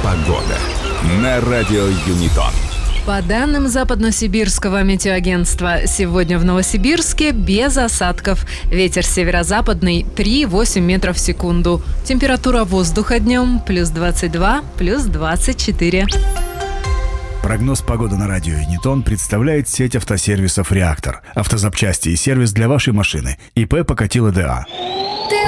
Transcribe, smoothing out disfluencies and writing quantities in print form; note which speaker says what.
Speaker 1: Погода на радио Юнитон.
Speaker 2: По данным Западно-Сибирского метеоагентства, сегодня в Новосибирске без осадков. Ветер северо-западный 3,8 метров в секунду. Температура воздуха днем плюс 22, плюс 24.
Speaker 3: Прогноз погоды на радио Юнитон представляет сеть автосервисов «Реактор». Автозапчасти и сервис для вашей машины. ИП Покатило ДА.